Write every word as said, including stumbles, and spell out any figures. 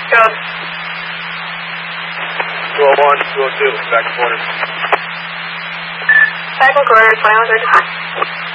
Code. two oh one, two oh two, back quarters. Back quarters, twenty-one thirty.